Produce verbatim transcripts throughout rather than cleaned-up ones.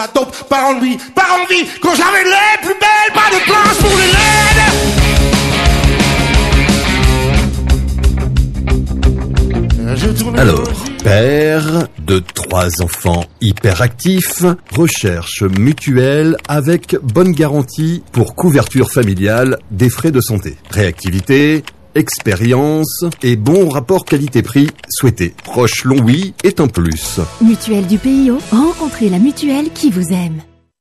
Dope, pas envie, pas envie, quand j'avais les plus belles, pas de place pour les laides. Alors, père de trois enfants hyperactifs, recherche mutuelle avec bonne garantie pour couverture familiale des frais de santé. Réactivité, expérience et bon rapport qualité-prix souhaité. Proche Longwy est un plus. Mutuelle du P I O, rencontrez la mutuelle qui vous aime.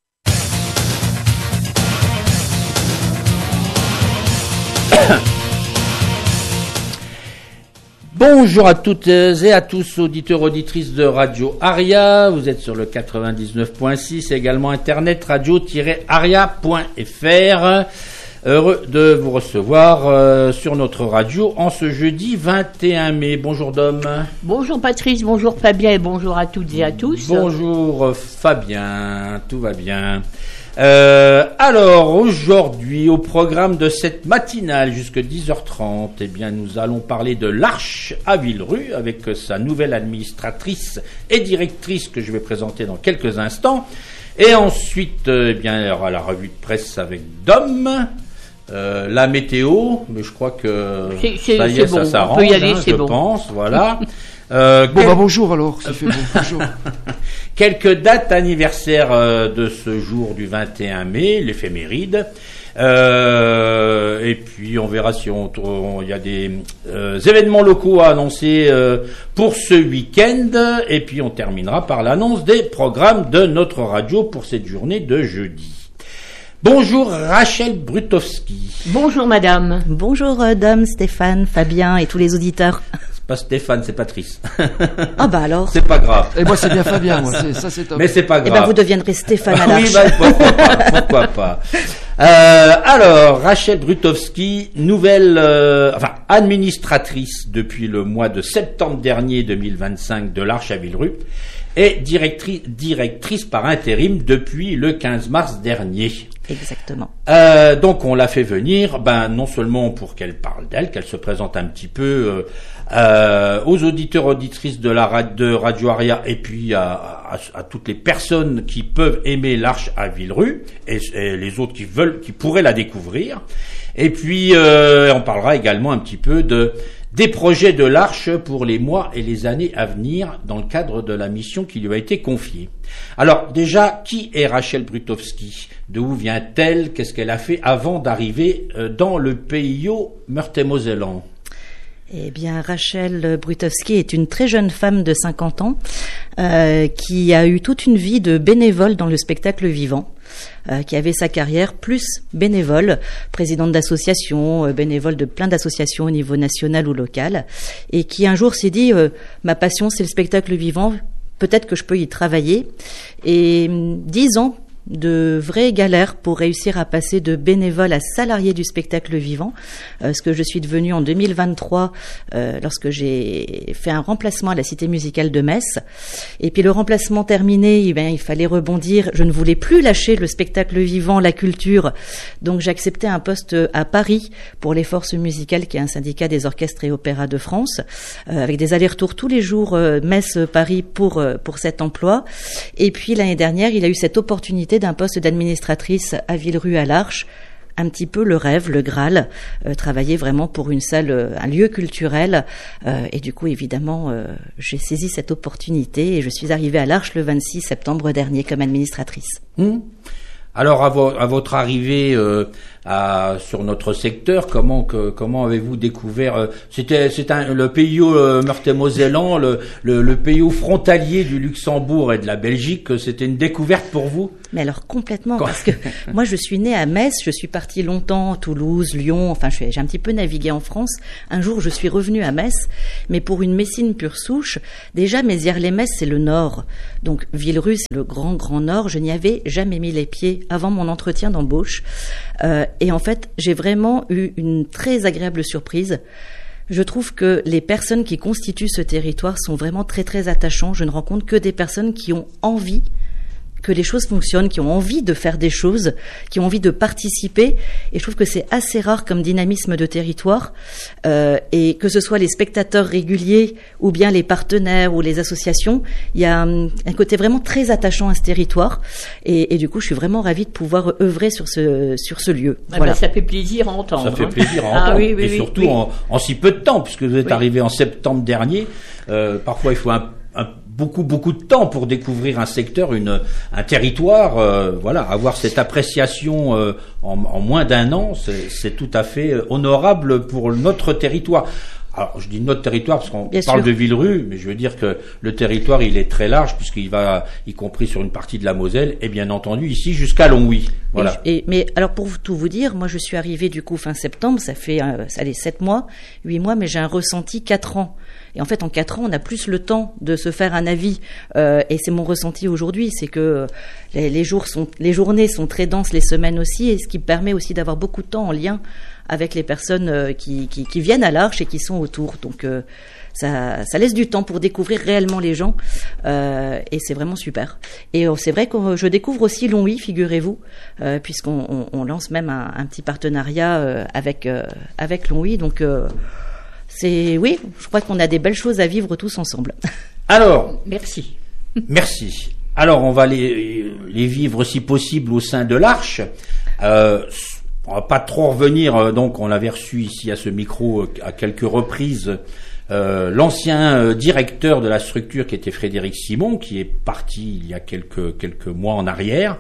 Bonjour à toutes et à tous, auditeurs, auditrices de Radio Aria. Vous êtes sur le quatre-vingt-dix-neuf point six, également internet radio tiret aria point f r. Heureux de vous recevoir euh, sur notre radio en ce jeudi vingt et un mai. Bonjour Dom. Bonjour Patrice, bonjour Fabien et bonjour à toutes et à tous. Bonjour Fabien, tout va bien. Euh, alors aujourd'hui au programme de cette matinale jusqu'à dix heures trente, eh bien nous allons parler de l'Arche à Villerue avec sa nouvelle administratrice et directrice que je vais présenter dans quelques instants. Et ensuite, eh bien il y aura la revue de presse avec Dom. Euh, la météo, mais je crois que c'est, c'est, ça y est, c'est ça bon. s'arrange, on peut y aller, hein, c'est je bon. pense, voilà. Euh, bon, quel... bah bonjour alors, ça fait bon, bonjour. Quelques dates anniversaires euh, de ce jour du vingt et un mai, l'éphéméride. Euh, et puis on verra si on il y a des euh, événements locaux à annoncer euh, pour ce week-end. Et puis on terminera par l'annonce des programmes de notre radio pour cette journée de jeudi. Bonjour Rachel Brutowski. Bonjour madame. Bonjour euh, Dom, Stéphane, Fabien et tous les auditeurs. C'est pas Stéphane, c'est Patrice. Ah bah alors. C'est pas grave. Et moi c'est bien Fabien, moi, c'est, ça c'est top. Mais c'est pas grave. Et ben vous deviendrez Stéphane à l'Arche. Oui, bah, pourquoi pas, pourquoi pas. Euh, alors, Rachel Brutowski, nouvelle, euh, enfin, administratrice depuis le mois de septembre dernier deux mille vingt-cinq de l'Arche à Villerue et directrice, directrice par intérim depuis le quinze mars dernier. Exactement. Euh, donc on l'a fait venir, ben non seulement pour qu'elle parle d'elle, qu'elle se présente un petit peu euh, euh, aux auditeurs auditrices de la de Radio Aria et puis à, à, à toutes les personnes qui peuvent aimer l'Arche à Villerue et, et les autres qui veulent, qui pourraient la découvrir. Et puis euh, on parlera également un petit peu de des projets de l'Arche pour les mois et les années à venir dans le cadre de la mission qui lui a été confiée. Alors déjà, qui est Rachel Brutowski ? D'où vient-elle ? Qu'est-ce qu'elle a fait avant d'arriver dans le P I O Meurthe-et-Mosellans ? Eh bien, Rachel Brutowski est une très jeune femme de cinquante ans euh, qui a eu toute une vie de bénévole dans le spectacle vivant. Euh, qui avait sa carrière plus bénévole, présidente d'associations, euh, bénévole de plein d'associations au niveau national ou local, et qui un jour s'est dit euh, ma passion c'est le spectacle vivant, peut-être que je peux y travailler. Et dix ans de vraies galères pour réussir à passer de bénévole à salarié du spectacle vivant, euh, ce que je suis devenue en deux mille vingt-trois euh, lorsque j'ai fait un remplacement à la Cité musicale de Metz. Et puis le remplacement terminé, eh bien, il fallait rebondir. Je ne voulais plus lâcher le spectacle vivant, la culture, donc j'ai accepté un poste à Paris pour les Forces musicales, qui est un syndicat des orchestres et opéras de France, euh, avec des allers-retours tous les jours euh, Metz-Paris pour euh, pour cet emploi. Et puis l'année dernière, il a eu cette opportunité d'un poste d'administratrice à Villerue à l'Arche, un petit peu le rêve, le Graal, euh, travailler vraiment pour une salle, euh, un lieu culturel, euh, et du coup évidemment euh, j'ai saisi cette opportunité et je suis arrivée à l'Arche le vingt-six septembre dernier comme administratrice. Mmh. Alors à, vo- à votre arrivée euh, à, sur notre secteur, comment que, comment avez-vous découvert euh, C'était c'est un, le P I O euh, Meurthe-et-Mosellans, le, le, le P I O frontalier du Luxembourg et de la Belgique. C'était une découverte pour vous ? Mais alors complètement, Quand... parce que moi je suis née à Metz, je suis partie longtemps, Toulouse, Lyon, enfin j'ai un petit peu navigué en France. Un jour je suis revenue à Metz, mais pour une Messine pure souche. Déjà Mézières-les-Metz c'est le nord, donc Villerue c'est le grand grand nord. Je n'y avais jamais mis les pieds avant mon entretien d'embauche, euh, et en fait j'ai vraiment eu une très agréable surprise. Je trouve que les personnes qui constituent ce territoire sont vraiment très très attachants. Je ne rencontre que des personnes qui ont envie que les choses fonctionnent, qui ont envie de faire des choses, qui ont envie de participer. Et je trouve que c'est assez rare comme dynamisme de territoire. Euh, et que ce soit les spectateurs réguliers ou bien les partenaires ou les associations, il y a un, un côté vraiment très attachant à ce territoire. Et, et du coup, je suis vraiment ravie de pouvoir œuvrer sur ce sur ce lieu. Ah Voilà. ben, ça fait plaisir à entendre. Ça fait hein. plaisir à Ah entendre. oui, oui, et oui, surtout oui. En, en si peu de temps, puisque vous êtes Oui. arrivé en septembre dernier. Euh, parfois, il faut un, un, beaucoup, beaucoup de temps pour découvrir un secteur, une, un territoire. Euh, voilà, avoir cette appréciation euh, en, en moins d'un an, c'est, c'est tout à fait honorable pour notre territoire. Alors, je dis notre territoire parce qu'on Bien parle sûr. de Villerue, mais je veux dire que le territoire, il est très large puisqu'il va, y compris sur une partie de la Moselle, et bien entendu ici jusqu'à Longwy. Voilà. Et, et- mais alors pour tout vous dire, moi je suis arrivée du coup fin septembre, ça fait euh, ça allez sept mois, huit mois, mais j'ai un ressenti quatre ans. Et en fait en quatre ans, on a plus le temps de se faire un avis. Euh, et c'est mon ressenti aujourd'hui, c'est que euh, les, les jours sont, les journées sont très denses, les semaines aussi, et ce qui permet aussi d'avoir beaucoup de temps en lien avec les personnes euh, qui, qui, qui viennent à l'Arche et qui sont autour. Donc euh, ça, ça laisse du temps pour découvrir réellement les gens, euh, et c'est vraiment super. Et euh, c'est vrai que je découvre aussi Longwy, figurez-vous, euh, puisqu'on on, on lance même un, un petit partenariat euh, avec euh, avec Longwy. Donc euh, c'est oui, je crois qu'on a des belles choses à vivre tous ensemble. Alors, Merci. merci. Alors, on va les, les vivre si possible au sein de l'Arche. Euh, on va pas trop revenir. euh, Donc, on avait reçu ici à ce micro euh, à quelques reprises euh, l'ancien euh, directeur de la structure qui était Frédéric Simon, qui est parti il y a quelques quelques mois en arrière.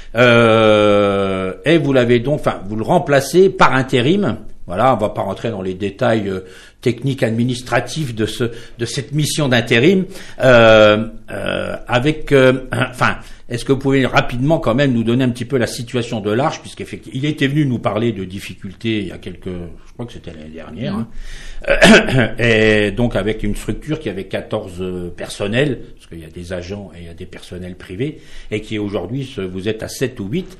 Euh, et vous l'avez donc, enfin, vous le remplacez par intérim. Voilà, on va pas rentrer dans les détails euh, techniques administratifs de ce de cette mission d'intérim. Euh, euh, avec, euh, enfin, est-ce que vous pouvez rapidement quand même nous donner un petit peu la situation de l'Arche, puisqu'effectivement, il était venu nous parler de difficultés il y a quelques, je crois que c'était l'année dernière, hein. Et donc avec une structure qui avait quatorze personnels, parce qu'il y a des agents et il y a des personnels privés, et qui aujourd'hui, vous êtes à sept ou huit.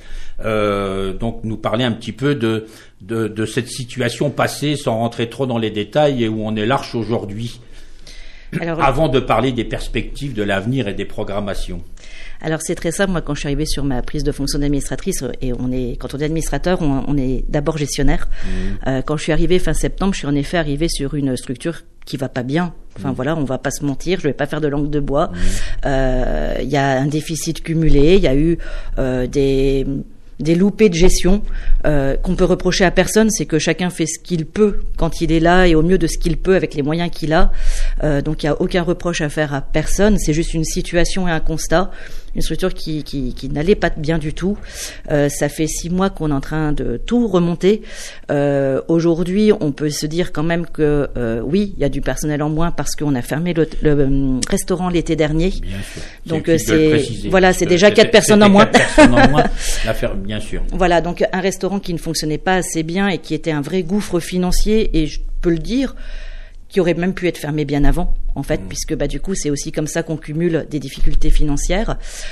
Euh, donc nous parler un petit peu de, de, de cette situation passée, sans rentrer trop dans les détails, et où on est l'Arche aujourd'hui, Alors, avant de parler des perspectives de l'avenir et des programmations. Alors c'est très simple, moi quand je suis arrivée sur ma prise de fonction d'administratrice, et on est, quand on est administrateur, on, on est d'abord gestionnaire. Mmh. Euh, quand je suis arrivée fin septembre, je suis en effet arrivée sur une structure qui va pas bien. Enfin mmh. voilà, on va pas se mentir, je vais pas faire de langue de bois. Il mmh. euh, y a un déficit cumulé, il y a eu euh, des des loupés de gestion euh, qu'on peut reprocher à personne, c'est que chacun fait ce qu'il peut quand il est là et au mieux de ce qu'il peut avec les moyens qu'il a. Euh, donc il n'y a aucun reproche à faire à personne, c'est juste une situation et un constat. Une structure qui, qui, qui n'allait pas bien du tout. Euh, ça fait six mois qu'on est en train de tout remonter. Euh, aujourd'hui, on peut se dire quand même que euh, oui, il y a du personnel en moins parce qu'on a fermé le, le restaurant l'été dernier. Bien sûr. Donc c'est, c'est voilà, c'est déjà quatre personnes en moins. moins. Personnes en moins. L'affaire, bien sûr. Voilà, donc un restaurant qui ne fonctionnait pas assez bien et qui était un vrai gouffre financier, et je peux le dire, qui aurait même pu être fermé bien avant, en fait, mmh. puisque bah du coup c'est aussi comme ça qu'on cumule des difficultés financières.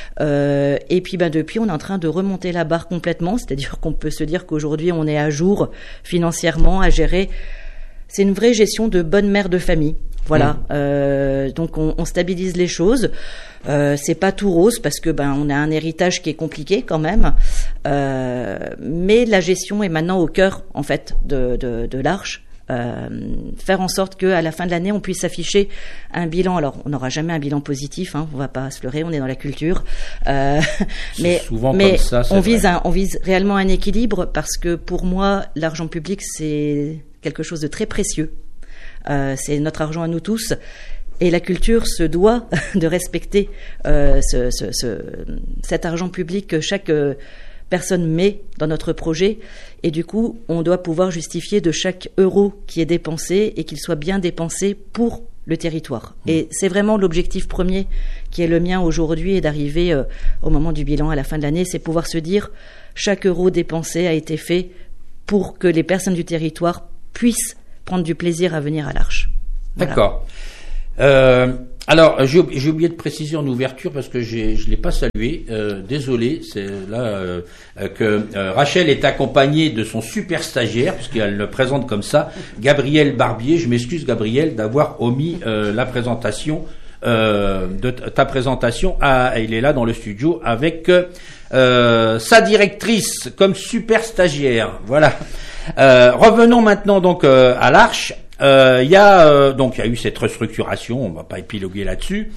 Euh, et puis bah depuis on est en train de remonter la barre complètement, c'est-à-dire qu'on peut se dire qu'aujourd'hui on est à jour financièrement à gérer. C'est une vraie gestion de bonne mère de famille. Voilà, mmh. euh, donc on, on stabilise les choses. Euh, c'est pas tout rose parce que ben on a un héritage qui est compliqué quand même, euh, mais la gestion est maintenant au cœur en fait de de, de l'Arche. Euh, faire en sorte qu'à la fin de l'année on puisse afficher un bilan. Alors on n'aura jamais un bilan positif, hein, on va pas se leurrer, on est dans la culture, euh, mais, souvent mais comme ça, on vise un, on vise réellement un équilibre, parce que pour moi l'argent public c'est quelque chose de très précieux, euh, c'est notre argent à nous tous. Et la culture se doit de respecter euh, ce, ce, ce, cet argent public que chaque euh, personne met dans notre projet. Et du coup, on doit pouvoir justifier de chaque euro qui est dépensé et qu'il soit bien dépensé pour le territoire. Mmh. Et c'est vraiment l'objectif premier qui est le mien aujourd'hui, et d'arriver euh, au moment du bilan à la fin de l'année, c'est pouvoir se dire chaque euro dépensé a été fait pour que les personnes du territoire puissent prendre du plaisir à venir à l'Arche. Voilà. D'accord. Euh, alors, j'ai, j'ai oublié de préciser en ouverture parce que j'ai, je l'ai pas salué. Euh, désolé, c'est là euh, que euh, Rachel est accompagnée de son super stagiaire, puisqu'elle le présente comme ça, Gabriel Barbier. Je m'excuse, Gabriel, d'avoir omis euh, la présentation euh, de t- ta présentation. Ah, il est là dans le studio avec euh, sa directrice comme super stagiaire. Voilà. Euh, revenons maintenant donc euh, à l'Arche. Il euh, y a euh, donc il y a eu cette restructuration, on va pas épiloguer là-dessus.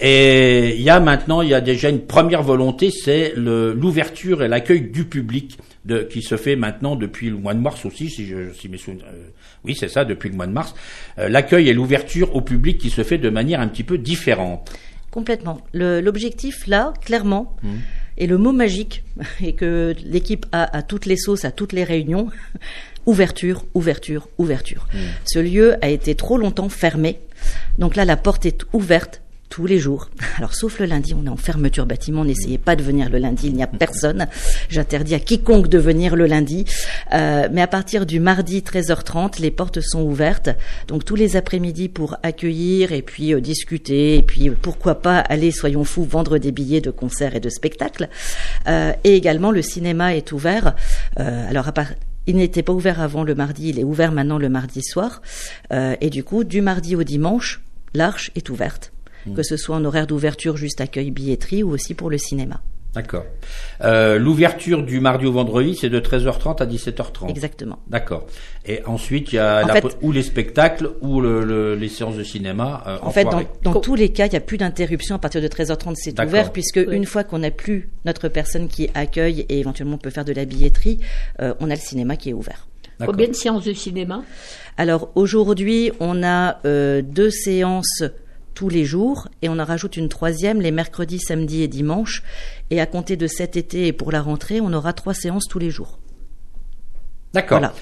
Et il y a maintenant, il y a déjà une première volonté, c'est le, l'ouverture et l'accueil du public de, qui se fait maintenant depuis le mois de mars aussi, si je si mes souvenirs, euh, oui c'est ça, depuis le mois de mars. Euh, l'accueil et l'ouverture au public qui se fait de manière un petit peu différente. Complètement. Le, l'objectif là, clairement, Mmh. et le mot magique, et que l'équipe a à toutes les sauces, à toutes les réunions, ouverture, ouverture, ouverture. Mmh. Ce lieu a été trop longtemps fermé, donc là la porte est ouverte tous les jours. Alors, sauf le lundi, on est en fermeture bâtiment. N'essayez pas de venir le lundi, il n'y a personne. J'interdis à quiconque de venir le lundi. Euh, mais à partir du mardi treize heures trente, les portes sont ouvertes. Donc, tous les après-midi pour accueillir et puis euh, discuter. Et puis, pourquoi pas aller, soyons fous, vendre des billets de concerts et de spectacles. Euh, et également, le cinéma est ouvert. Euh, alors, à part... Il n'était pas ouvert avant le mardi, il est ouvert maintenant le mardi soir. Euh, et du coup, du mardi au dimanche, l'Arche est ouverte. Mmh. Que ce soit en horaire d'ouverture, juste accueil, billetterie, ou aussi pour le cinéma. D'accord. Euh, l'ouverture du mardi au vendredi, c'est de treize heures trente à dix-sept heures trente. Exactement. D'accord. Et ensuite, il y a la, fait, ou les spectacles ou le, le, les séances de cinéma. Euh, en, en fait, soirée. dans, dans tous les cas, il n'y a plus d'interruption à partir de treize heures trente, c'est D'accord. ouvert, puisque oui. une fois qu'on n'a plus notre personne qui accueille et éventuellement peut faire de la billetterie, euh, on a le cinéma qui est ouvert. D'accord. Combien de séances de cinéma ? Alors aujourd'hui, on a euh, deux séances tous les jours, et on en rajoute une troisième les mercredis, samedis et dimanches. Et à compter de cet été et pour la rentrée, on aura trois séances tous les jours. D'accord. Voilà.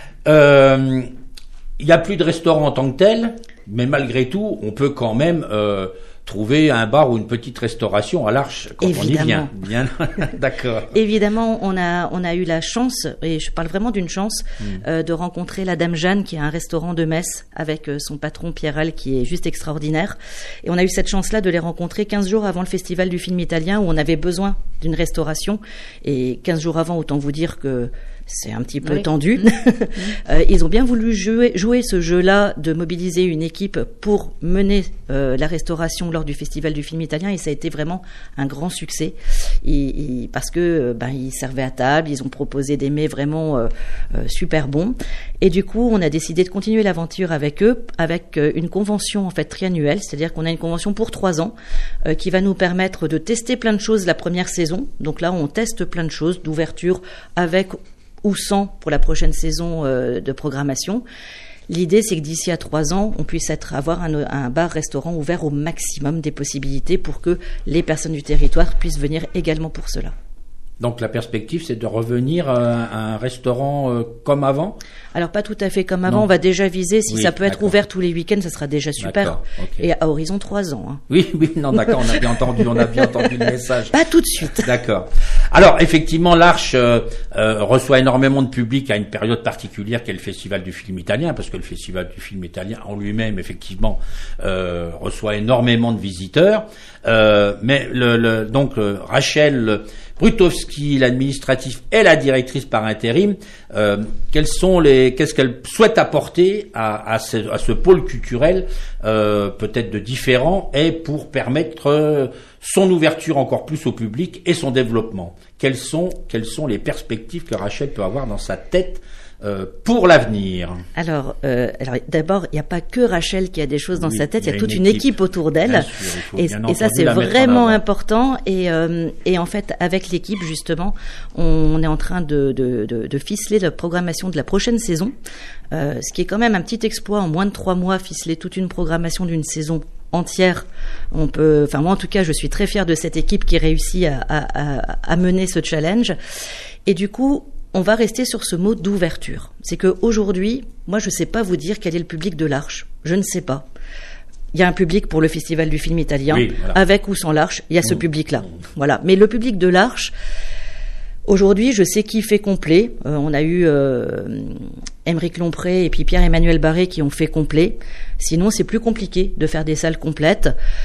Euh, il n'y a plus de restaurant en tant que tel, mais malgré tout, on peut quand même euh, trouver un bar ou une petite restauration à l'Arche quand Évidemment. on y vient. Bien. D'accord. Évidemment, on a on a eu la chance, et je parle vraiment d'une chance, mmh. euh, de rencontrer la Dame Jeanne, qui a un restaurant de Metz avec euh, son patron Pierre Al, qui est juste extraordinaire. Et on a eu cette chance-là de les rencontrer quinze jours avant le Festival du film italien, où on avait besoin d'une restauration. Et quinze jours avant, autant vous dire que c'est un petit peu oui. tendu. Mmh. euh, ils ont bien voulu jouer, jouer ce jeu-là, de mobiliser une équipe pour mener euh, la restauration lors du Festival du film italien, et ça a été vraiment un grand succès. Et, et, parce que ben, ils servaient à table, ils ont proposé des mets vraiment euh, euh, super bons. Et du coup, on a décidé de continuer l'aventure avec eux, avec euh, une convention en fait triannuelle, c'est-à-dire qu'on a une convention pour trois ans euh, qui va nous permettre de tester plein de choses la première saison. Donc là, on teste plein de choses d'ouverture avec ou sans pour la prochaine saison euh, de programmation. L'idée, c'est que d'ici à trois ans, on puisse être, avoir un, un bar-restaurant ouvert au maximum des possibilités pour que les personnes du territoire puissent venir également pour cela. Donc la perspective, c'est de revenir à un restaurant euh, comme avant ? Alors pas tout à fait comme avant, non. On va déjà viser, si oui, ça peut être d'accord. ouvert tous les week-ends, ça sera déjà super. Okay. Et à horizon trois ans. Hein. Oui, oui, non, d'accord, on a bien entendu, on a bien entendu le message. Pas tout de suite. D'accord. Alors effectivement, l'Arche euh, euh, reçoit énormément de public à une période particulière qu'est le Festival du film italien, parce que le Festival du film italien en lui-même, effectivement, euh, reçoit énormément de visiteurs. Euh, mais le, le, donc euh, Rachel Brutowski, l'administratif et la directrice par intérim, euh, quels sont les, qu'est-ce qu'elle souhaite apporter à, à, ce, à ce pôle culturel, euh, peut-être de différent, et pour permettre euh, son ouverture encore plus au public et son développement. Quelles sont, quelles sont les perspectives que Rachel peut avoir dans sa tête Euh, pour l'avenir? Alors, euh, alors d'abord, il n'y a pas que Rachel qui a des choses dans oui, sa tête, il y a, y a toute une équipe, une équipe autour d'elle, sûr, et, et ça c'est vraiment important. Et, euh, et en fait, avec l'équipe justement, on est en train de, de, de, de ficeler la programmation de la prochaine saison, euh, ce qui est quand même un petit exploit. En moins de trois mois, ficeler toute une programmation d'une saison entière. On peut, enfin moi en tout cas, je suis très fière de cette équipe qui réussit à, à, à, à mener ce challenge. Et du coup, on va rester sur ce mot d'ouverture. C'est que aujourd'hui, moi, je ne sais pas vous dire quel est le public de l'Arche. Je ne sais pas. Il y a un public pour le Festival du film italien, oui, voilà. Avec ou sans l'Arche, il y a ce mmh. public-là. Voilà. Mais le public de l'Arche, aujourd'hui, je sais qui fait complet. Euh, on a eu euh, Émeric Lompré et puis Pierre-Emmanuel Barré qui ont fait complet. Sinon, c'est plus compliqué de faire des salles complètes.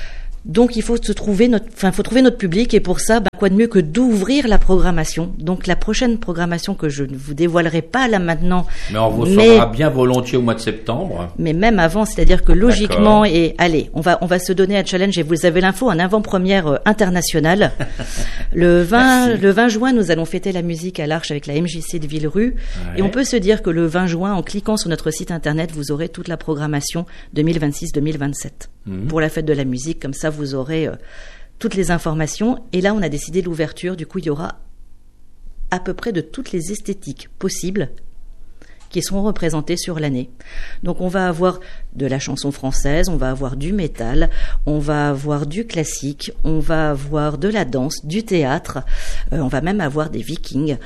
Donc il faut se trouver notre, enfin faut trouver notre public et pour ça, ben, quoi de mieux que d'ouvrir la programmation. Donc la prochaine programmation que je ne vous dévoilerai pas là maintenant. Mais on vous mais, saura bien volontiers au mois de septembre. Mais même avant, c'est-à-dire que logiquement, D'accord. et allez, on va on va se donner un challenge et vous avez l'info en avant-première euh, internationale. le vingt Merci. le vingt juin, nous allons fêter la musique à l'Arche avec la M J C de Villerue ouais. et on peut se dire que le vingt juin, en cliquant sur notre site internet, vous aurez toute la programmation deux mille vingt-six deux mille vingt-sept mmh. pour la fête de la musique. Comme ça, vous aurez euh, toutes les informations. Et là, on a décidé l'ouverture. Du coup, il y aura à peu près de toutes les esthétiques possibles qui seront représentées sur l'année. Donc, on va avoir de la chanson française, on va avoir du métal, on va avoir du classique, on va avoir de la danse, du théâtre, euh, on va même avoir des vikings.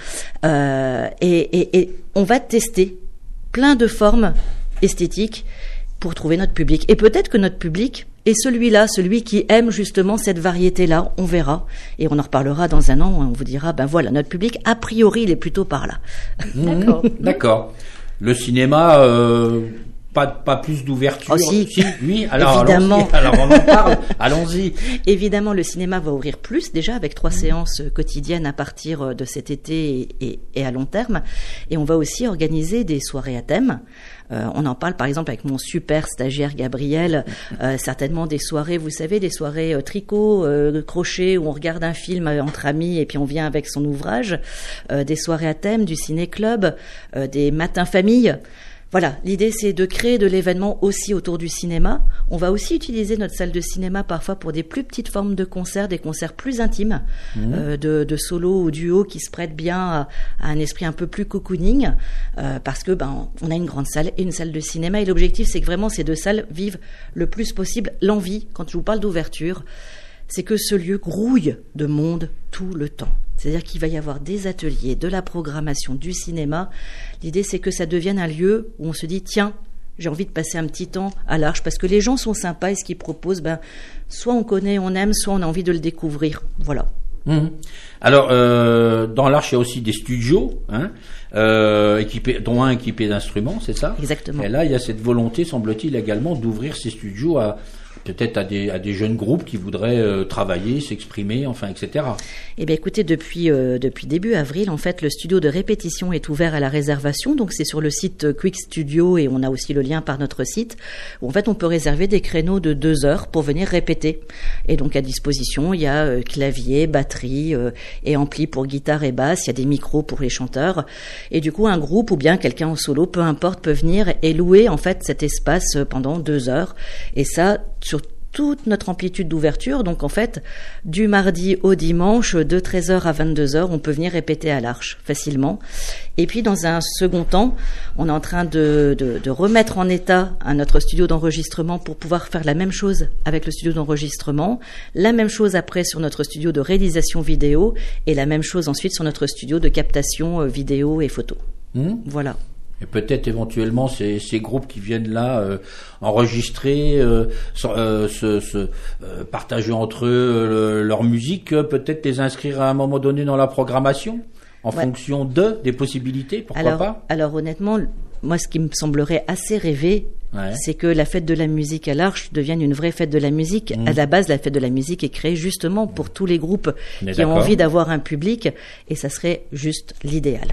Euh, et, et, et on va tester plein de formes esthétiques pour trouver notre public. Et peut-être que notre public est celui-là, celui qui aime justement cette variété-là, on verra. Et on en reparlera dans un an, on vous dira, ben voilà, notre public, a priori, il est plutôt par là. D'accord. D'accord. Le cinéma, euh, pas, pas plus d'ouverture. Oh, si. si. Oui, alors, évidemment. Alors on en parle, allons-y. Évidemment, le cinéma va ouvrir plus, déjà, avec trois mmh. séances quotidiennes à partir de cet été et, et, et à long terme. Et on va aussi organiser des soirées à thème. Euh, on en parle par exemple avec mon super stagiaire Gabriel, euh, certainement des soirées, vous savez, des soirées euh, tricot, euh, crochet, où on regarde un film euh, entre amis et puis on vient avec son ouvrage, euh, des soirées à thème, du ciné-club, euh, des matins famille. Voilà, l'idée c'est de créer de l'événement aussi autour du cinéma. On va aussi utiliser notre salle de cinéma parfois pour des plus petites formes de concerts, des concerts plus intimes, mmh. euh, de, de solo ou duo qui se prêtent bien à, à un esprit un peu plus cocooning, euh, parce que ben on a une grande salle et une salle de cinéma et l'objectif c'est que vraiment ces deux salles vivent le plus possible l'envie. Quand je vous parle d'ouverture, c'est que ce lieu grouille de monde tout le temps. C'est-à-dire qu'il va y avoir des ateliers, de la programmation, du cinéma. L'idée, c'est que ça devienne un lieu où on se dit, tiens, j'ai envie de passer un petit temps à l'Arche, parce que les gens sont sympas et ce qu'ils proposent, ben, soit on connaît, on aime, soit on a envie de le découvrir. Voilà. Mmh. Alors, euh, dans l'Arche, il y a aussi des studios, hein, euh, équipés, dont un équipé d'instruments, c'est ça ? Exactement. Et là, il y a cette volonté, semble-t-il, également d'ouvrir ces studios à... peut-être à des, à des jeunes groupes qui voudraient euh, travailler, s'exprimer, enfin, et cetera. Eh bien, écoutez, depuis euh, depuis début avril, en fait, le studio de répétition est ouvert à la réservation. Donc, c'est sur le site Quick Studio et on a aussi le lien par notre site où, en fait, on peut réserver des créneaux de deux heures pour venir répéter. Et donc, à disposition, il y a euh, clavier, batterie euh, et ampli pour guitare et basse. Il y a des micros pour les chanteurs. Et du coup, un groupe ou bien quelqu'un en solo, peu importe, peut venir et louer, en fait, cet espace pendant deux heures. Et ça, sur toute notre amplitude d'ouverture, donc en fait, du mardi au dimanche, de treize heures à vingt-deux heures, on peut venir répéter à l'Arche facilement. Et puis, dans un second temps, on est en train de, de, de remettre en état un, notre studio d'enregistrement pour pouvoir faire la même chose avec le studio d'enregistrement, la même chose après sur notre studio de réalisation vidéo et la même chose ensuite sur notre studio de captation vidéo et photo. Mmh. Voilà. Et peut-être éventuellement ces, ces groupes qui viennent là euh, enregistrer, euh, euh, se, se euh, partager entre eux euh, leur musique, euh, peut-être les inscrire à un moment donné dans la programmation en ouais. fonction de des possibilités, pourquoi alors, pas ? Alors honnêtement, moi ce qui me semblerait assez rêvé, ouais. c'est que la fête de la musique à l'Arche devienne une vraie fête de la musique. Mmh. À la base, la fête de la musique est créée justement pour tous les groupes qui d'accord. ont envie d'avoir un public et ça serait juste l'idéal.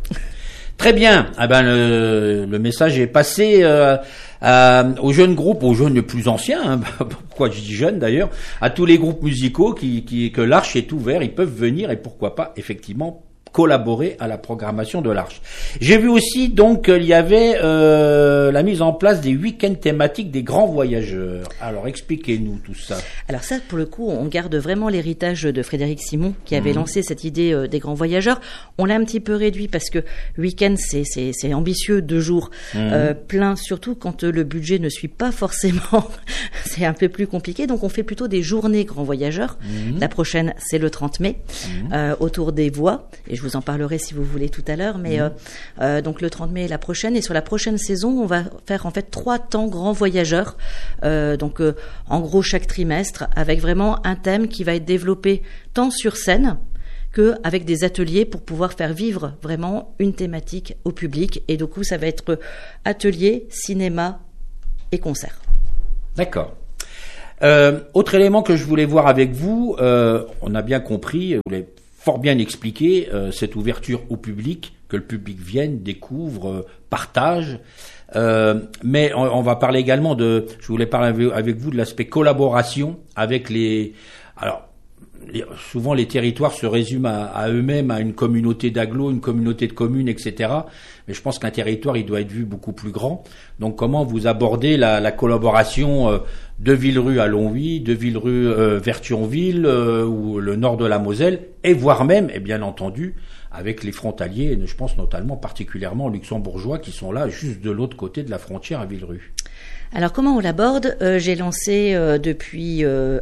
Très bien. Ah ben le, le message est passé euh, à, aux jeunes groupes, aux jeunes les plus anciens. Hein, pourquoi je dis jeunes d'ailleurs, à tous les groupes musicaux qui, qui que l'Arche est ouvert, ils peuvent venir et pourquoi pas effectivement collaborer à la programmation de l'Arche. J'ai vu aussi donc il y avait euh, la mise en place des week-ends thématiques des grands voyageurs. Alors expliquez-nous tout ça. Alors ça, pour le coup, on garde vraiment l'héritage de Frédéric Simon qui avait mmh. lancé cette idée euh, des grands voyageurs. On l'a un petit peu réduit parce que week-end c'est c'est, c'est ambitieux, deux jours mmh. euh, plein, surtout quand euh, le budget ne suit pas forcément. C'est un peu plus compliqué, donc on fait plutôt des journées grands voyageurs. Mmh. La prochaine, c'est le trente mai, mmh. euh, autour des voies. Et je vous en parlerai si vous voulez tout à l'heure, mais mmh. euh, euh, donc le trente mai est la prochaine, et sur la prochaine saison, on va faire en fait trois temps grands voyageurs, euh, donc euh, en gros chaque trimestre, avec vraiment un thème qui va être développé tant sur scène que avec des ateliers pour pouvoir faire vivre vraiment une thématique au public, et du coup ça va être atelier, cinéma et concert. D'accord. Euh, autre élément que je voulais voir avec vous, euh, on a bien compris, vous l'avez fort bien expliqué, euh, cette ouverture au public, que le public vienne, découvre, euh, partage. Euh, mais on, on va parler également de, je voulais parler avec, avec vous de l'aspect collaboration avec les, alors, les, souvent les territoires se résument à, à eux-mêmes, à une communauté d'agglos, une communauté de communes, et cetera. Mais je pense qu'un territoire, il doit être vu beaucoup plus grand. Donc, comment vous abordez la, la collaboration euh, de Villerue à Longwy, de Villerue euh, vers Thionville euh, ou le nord de la Moselle, et voire même, et bien entendu, avec les frontaliers, et je pense notamment particulièrement aux luxembourgeois qui sont là juste de l'autre côté de la frontière à Villerue. Alors comment on l'aborde ? euh, J'ai lancé euh, depuis euh,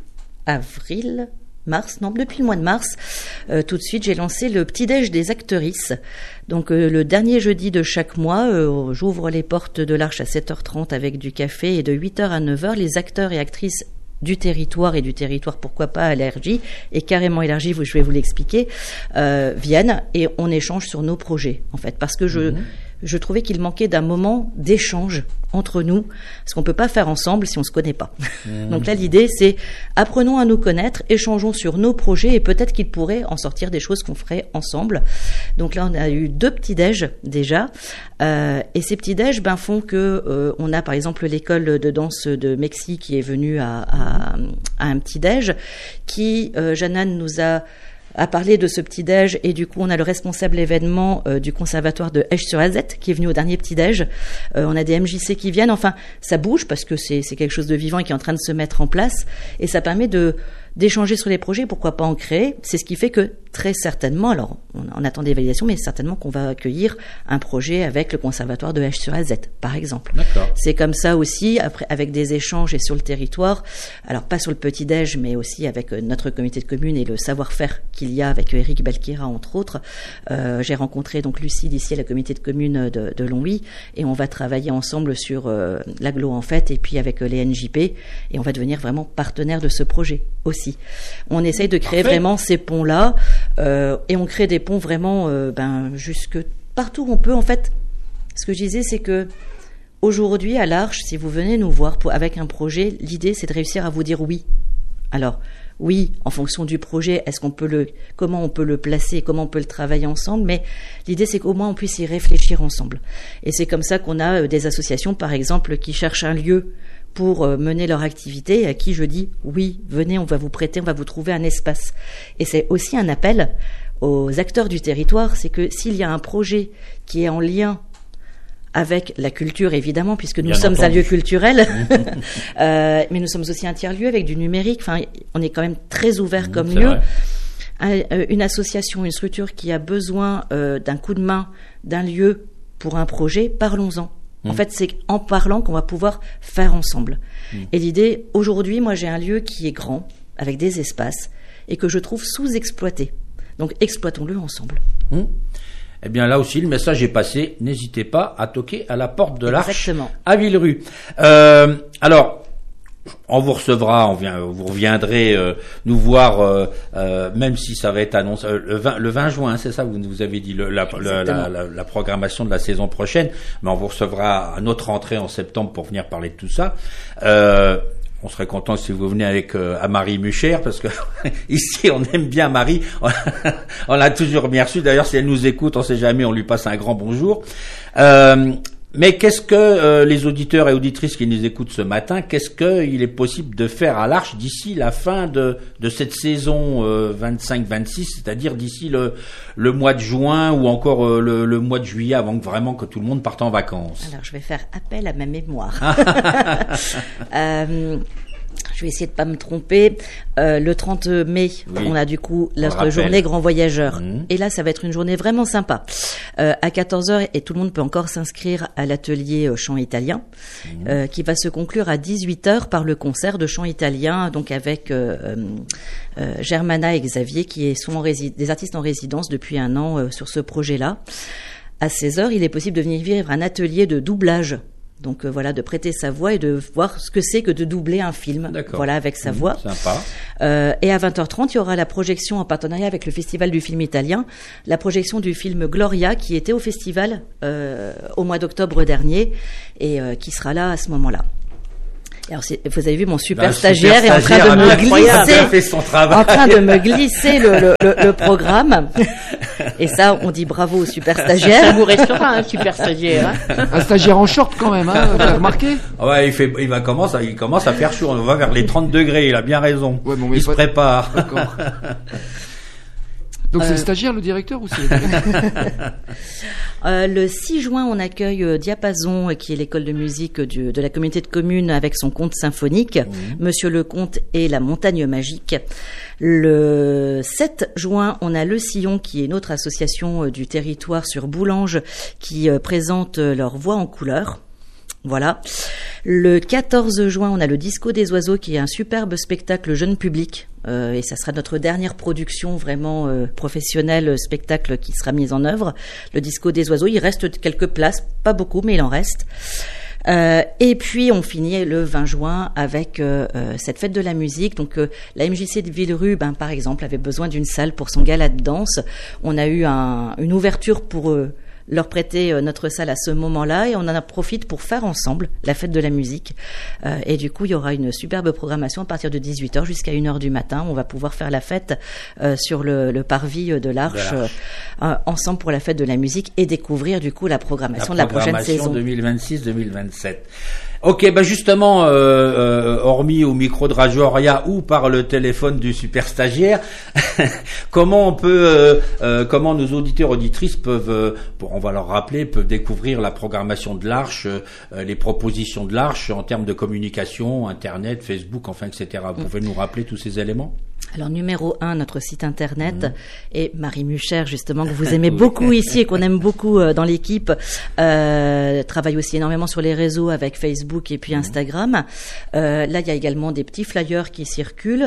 avril, mars, non, depuis le mois de mars, euh, tout de suite j'ai lancé le petit-déj des actrices. Donc euh, le dernier jeudi de chaque mois, euh, j'ouvre les portes de l'Arche à sept heures trente avec du café, et de huit heures à neuf heures, les acteurs et actrices du territoire, et du territoire pourquoi pas élargi, et carrément élargi, je vais vous l'expliquer, euh, viennent et on échange sur nos projets, en fait, parce que je, mmh. je trouvais qu'il manquait d'un moment d'échange entre nous, parce qu'on peut pas faire ensemble si on se connaît pas. Mmh. Donc là, l'idée, c'est apprenons à nous connaître, échangeons sur nos projets, et peut-être qu'il pourrait en sortir des choses qu'on ferait ensemble. Donc là, on a eu deux petits déj déjà, euh, et ces petits déj ben font que euh, on a par exemple l'école de danse de Mexique qui est venue à, à, à un petit déj, qui euh, Jeanne nous a à parler de ce petit-déj, et du coup on a le responsable événement euh, du conservatoire de Esch-sur-Alzette qui est venu au dernier petit-déj. Euh, on a des M J C qui viennent, enfin ça bouge parce que c'est, c'est quelque chose de vivant et qui est en train de se mettre en place, et ça permet de d'échanger sur les projets, pourquoi pas en créer. C'est ce qui fait que très certainement, alors on, on attend des validations, mais certainement qu'on va accueillir un projet avec le conservatoire de Esch-sur-Alzette, par exemple. D'accord. C'est comme ça aussi, après, avec des échanges et sur le territoire, alors pas sur le petit-déj, mais aussi avec notre comité de communes et le savoir-faire qu'il y a avec Eric Balkira, entre autres. Euh, j'ai rencontré donc Lucie d'ici à la comité de communes de, de Longwy, et on va travailler ensemble sur euh, l'agglo en fait, et puis avec euh, les N J P, et on va devenir vraiment partenaire de ce projet aussi. On essaye de créer Parfait. Vraiment ces ponts-là, euh, et on crée des ponts vraiment euh, ben, jusque partout où on peut. En fait, ce que je disais, c'est que aujourd'hui, à l'Arche, si vous venez nous voir pour, avec un projet, l'idée, c'est de réussir à vous dire oui. Alors, oui, en fonction du projet, est-ce qu'on peut le, comment on peut le placer, comment on peut le travailler ensemble, mais l'idée, c'est qu'au moins on puisse y réfléchir ensemble. Et c'est comme ça qu'on a des associations, par exemple, qui cherchent un lieu pour mener leur activité, et à qui je dis oui, venez, on va vous prêter, on va vous trouver un espace. Et c'est aussi un appel aux acteurs du territoire, c'est que s'il y a un projet qui est en lien avec la culture, évidemment, puisque nous Bien sommes entendu. Un lieu culturel, euh, mais nous sommes aussi un tiers-lieu avec du numérique, enfin, on est quand même très ouvert mmh, comme lieu. Un, une association, une structure qui a besoin euh, d'un coup de main, d'un lieu pour un projet, parlons-en. En mmh. fait, c'est en parlant qu'on va pouvoir faire ensemble. Mmh. Et l'idée, aujourd'hui, moi, j'ai un lieu qui est grand, avec des espaces, et que je trouve sous-exploité. Donc, exploitons-le ensemble. Mmh. Eh bien, là aussi, le message est passé. N'hésitez pas à toquer à la porte de l'Arche à Villerue. Euh, alors, on vous recevra, on vient, vous reviendrez euh, nous voir, euh, euh, même si ça va être annoncé euh, le, vingt, le vingt juin, c'est ça, vous nous avez dit le, la, la, la, la, la programmation de la saison prochaine, mais on vous recevra à notre entrée en septembre pour venir parler de tout ça. Euh, on serait content si vous venez avec euh, à Marie Muchère, parce que ici on aime bien Marie, on l'a toujours bien reçue. D'ailleurs, si elle nous écoute, on sait jamais, on lui passe un grand bonjour. Euh, Mais qu'est-ce que euh, les auditeurs et auditrices qui nous écoutent ce matin, qu'est-ce qu'il est possible de faire à l'Arche d'ici la fin de, de cette saison euh, vingt-cinq vingt-six, c'est-à-dire d'ici le, le mois de juin ou encore euh, le, le mois de juillet, avant que vraiment que tout le monde parte en vacances? Alors, je vais faire appel à ma mémoire. euh, je vais essayer de pas me tromper. Euh, le trente mai, oui. on a du coup notre journée Grand Voyageur. Mmh. Et là, ça va être une journée vraiment sympa. Euh, à quatorze heures, et tout le monde peut encore s'inscrire à l'atelier euh, chant italien, mmh. euh, qui va se conclure à dix-huit heures par le concert de chant italien, donc avec euh, euh, Germana et Xavier, qui sont en rési- des artistes en résidence depuis un an euh, sur ce projet-là. À seize heures, il est possible de venir vivre un atelier de doublage. Donc euh, voilà, de prêter sa voix et de voir ce que c'est que de doubler un film. D'accord. Voilà, avec sa mmh, voix. Sympa. Euh, et à vingt heures trente, il y aura la projection en partenariat avec le Festival du film italien, la projection du film Gloria, qui était au festival euh, au mois d'octobre dernier et euh, qui sera là à ce moment-là. Alors, c'est, vous avez vu, mon super Bah, stagiaire super est en train de me incroyable, glisser, il a fait son travail. en train de me glisser le, le, le, le programme. Et ça, on dit bravo au super Ça stagiaire. vous restera, un super stagiaire. Hein. Un stagiaire en short quand même, hein, vous avez remarqué? Ah ouais, il fait, il va commence, à- il commence à faire chaud. On va vers les trente degrés. Il a bien raison. Ouais, mais on met il se pas- prépare. D'accord. Donc c'est Euh, le stagiaire, le directeur, ou c'est le directeur? Euh, le six juin, on accueille euh, Diapason, euh, qui est l'école de musique du- de la communauté de communes avec son conte symphonique, Monsieur le Comte et la Montagne Magique. Le sept juin, on a Le Sillon, qui est une autre association euh, du territoire sur Boulange, qui euh, présente euh, leur voix en couleur. Voilà. Le quatorze juin, on a le Disco des Oiseaux, qui est un superbe spectacle jeune public. Euh, et ça sera notre dernière production vraiment euh, professionnelle, euh, spectacle qui sera mise en œuvre. Le Disco des Oiseaux, il reste quelques places, pas beaucoup, mais il en reste. Euh, et puis on finit le vingt juin avec euh, euh, cette fête de la musique. Donc euh, la M J C de Villerue, ben, par exemple, avait besoin d'une salle pour son gala de danse. On a eu un, une ouverture pour eux. Leur prêter euh, notre salle à ce moment-là et on en profite pour faire ensemble la fête de la musique. Euh, et du coup, il y aura une superbe programmation à partir de dix-huit heures jusqu'à une heure du matin. On va pouvoir faire la fête euh, sur le, le parvis de l'Arche, De l'Arche. euh, euh, ensemble pour la fête de la musique et découvrir du coup la programmation La de la prochaine programmation saison. deux mille vingt-six deux mille vingt-sept. Ok, bah justement, euh, euh, hormis au micro de Radio Aria ou par le téléphone du super stagiaire, comment on peut, euh, euh, comment nos auditeurs auditrices peuvent, euh, pour, on va leur rappeler, peuvent découvrir la programmation de l'Arche, euh, les propositions de l'Arche en termes de communication, Internet, Facebook, enfin, et cetera. Vous pouvez nous rappeler tous ces éléments? Alors numéro un, notre site internet, Mmh. et Marie Mucher justement que vous aimez beaucoup ici et qu'on aime beaucoup euh, dans l'équipe, euh, travaille aussi énormément sur les réseaux avec Facebook et puis Instagram. Euh, là il y a également des petits flyers qui circulent.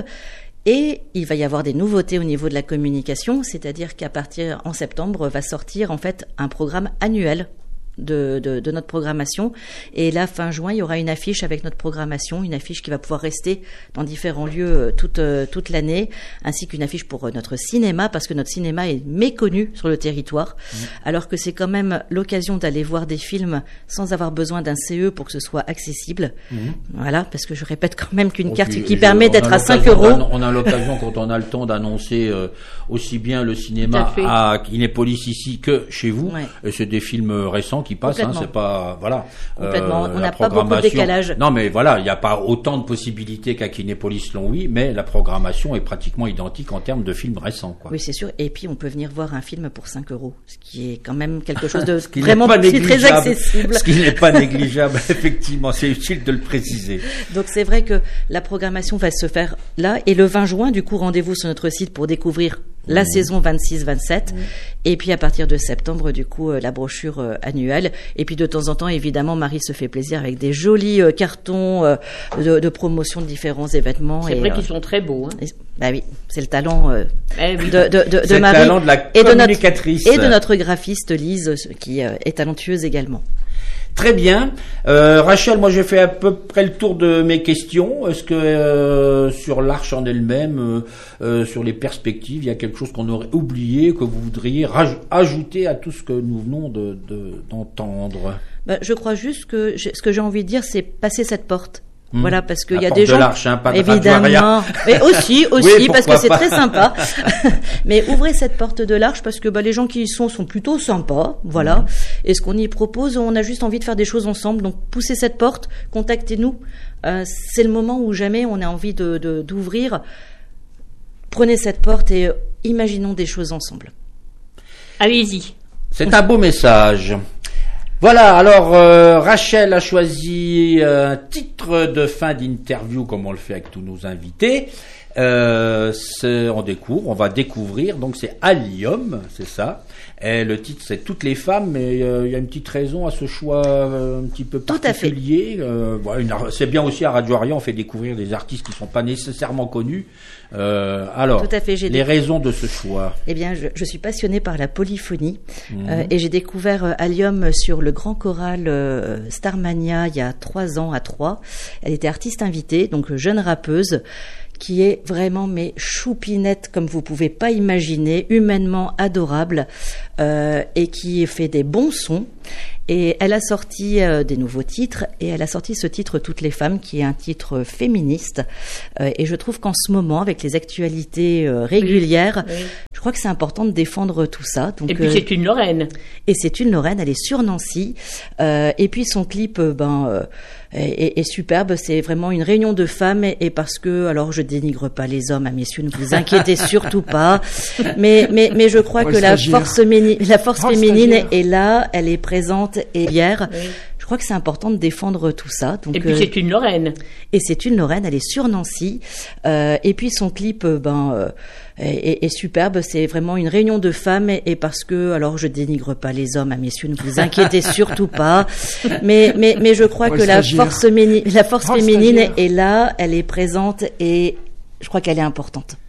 Et il va y avoir des nouveautés au niveau de la communication, c'est-à-dire qu'à partir en septembre va sortir en fait un programme annuel de, de, de notre programmation. Et là, fin juin, il y aura une affiche avec notre programmation, une affiche qui va pouvoir rester dans différents lieux euh, toute, euh, toute l'année, ainsi qu'une affiche pour euh, notre cinéma, parce que notre cinéma est méconnu sur le territoire, mmh. alors que c'est quand même l'occasion d'aller voir des films sans avoir besoin d'un C E pour que ce soit accessible. Mmh. Voilà, parce que je répète quand même qu'une Oh, carte puis, qui je, permet d'être à cinq euros. On a l'occasion, quand on a le temps, d'annoncer euh, aussi bien le cinéma à Kinépolis ici que chez vous. Ouais. Et c'est des films récents qui passent, hein, c'est pas, voilà. Complètement. Euh, on n'a pas beaucoup de décalage. Non, mais voilà, il n'y a pas autant de possibilités qu'à Kinépolis Longwy, mais la programmation est pratiquement identique en termes de films récents, quoi. Oui, c'est sûr. Et puis, on peut venir voir un film pour cinq euros, ce qui est quand même quelque chose de ce qui vraiment pas petit, très accessible. Ce qui n'est pas négligeable, effectivement. C'est utile de le préciser. Donc, c'est vrai que la programmation va se faire là. Et le vingt juin, du coup, rendez-vous sur notre site pour découvrir la mmh. saison vingt-six vingt-sept. Mmh. Et puis, à partir de septembre, du coup, euh, la brochure euh, annuelle. Et puis, de temps en temps, évidemment, Marie se fait plaisir avec des jolis euh, cartons euh, de, de promotion de différents événements. C'est et, vrai euh, qu'ils sont très beaux. Hein. Et, bah oui, c'est le talent euh, eh oui. de, de, de, de c'est Marie. Le talent de la et communicatrice. De notre, et de notre graphiste Lise, qui euh, est talentueuse également. Très bien. Euh, Rachel, moi j'ai fait à peu près le tour de mes questions. Est-ce que euh, sur l'Arche en elle-même, euh, euh, sur les perspectives, il y a quelque chose qu'on aurait oublié, que vous voudriez raj- ajouter à tout ce que nous venons de, de, d'entendre? Ben, je crois juste que ce que j'ai envie de dire, c'est passer cette porte. Mmh. Voilà, parce qu'il y a porte des de gens, l'Arche, hein, pas de évidemment, mais aussi, aussi, oui, parce que pas. c'est très sympa. Mais ouvrez cette porte de l'Arche parce que bah, les gens qui y sont sont plutôt sympas, voilà. Mmh. Et ce qu'on y propose, on a juste envie de faire des choses ensemble. Donc poussez cette porte, contactez-nous. Euh, c'est le moment où jamais on a envie de, de d'ouvrir. Prenez cette porte et euh, imaginons des choses ensemble. Allez-y. C'est un beau message. Voilà, alors euh, Rachel a choisi euh, un titre de fin d'interview comme on le fait avec tous nos invités. Euh, c'est, on découvre, on va découvrir, donc c'est Allium, c'est ça. Et le titre c'est Toutes les femmes, mais euh, il y a une petite raison à ce choix euh, un petit peu particulier. Euh, voilà, une, c'est bien aussi à Radio Aria, on fait découvrir des artistes qui sont pas nécessairement connus. Euh, alors, Tout à fait, j'ai les des... raisons de ce choix. Eh bien, je, je suis passionnée par la polyphonie mmh. euh, et j'ai découvert euh, Allium sur le grand choral euh, Starmania il y a trois ans à Troyes. Elle était artiste invitée, donc jeune rappeuse, qui est vraiment mais choupinette comme vous pouvez pas imaginer, humainement adorable euh, et qui fait des bons sons. Et elle a sorti euh, des nouveaux titres, et elle a sorti ce titre Toutes les femmes, qui est un titre féministe. Euh, et je trouve qu'en ce moment, avec les actualités euh, régulières, Oui, oui. je crois que c'est important de défendre tout ça. Donc, Et puis euh, c'est une Lorraine. et c'est une Lorraine, elle est sur Nancy. Euh, et puis son clip, euh, ben, euh, est, est superbe. C'est vraiment une réunion de femmes. Et, et parce que, alors, je dénigre pas les hommes, hein, messieurs, ne vous inquiétez surtout pas. Mais, mais, mais je crois Oh, que le la stagiaire. force, méni- la force Oh, le féminine stagiaire. est là, elle est présente et hier. Oui. Je crois que c'est important de défendre tout ça. Donc, Et puis euh, c'est une Lorraine. et c'est une Lorraine, elle est sur Nancy. Euh, et puis son clip, euh, ben, euh, est, est superbe. C'est vraiment une réunion de femmes. Et, et parce que, alors, je dénigre pas les hommes, hein, messieurs, ne vous inquiétez surtout pas. Mais, mais, mais je crois Oh, que le la stagiaire. force, méni- la force Oh, le féminine stagiaire. est là, elle est présente et je crois qu'elle est importante.